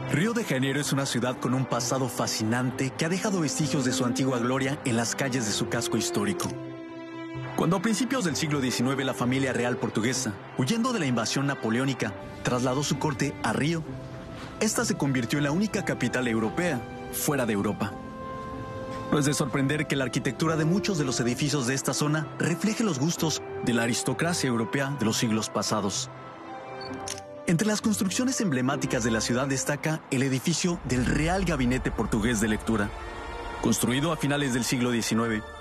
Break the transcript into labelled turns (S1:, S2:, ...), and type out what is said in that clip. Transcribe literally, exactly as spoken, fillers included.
S1: Río de Janeiro es una ciudad con un pasado fascinante que ha dejado vestigios de su antigua gloria en las calles de su casco histórico. Cuando a principios del siglo diecinueve la familia real portuguesa, huyendo de la invasión napoleónica, trasladó su corte a Río, esta se convirtió en la única capital europea fuera de Europa. No es de sorprender que la arquitectura de muchos de los edificios de esta zona refleje los gustos de la aristocracia europea de los siglos pasados. Entre las construcciones emblemáticas de la ciudad destaca el edificio del Real Gabinete Portugués de Lectura. Construido a finales del siglo diecinueve,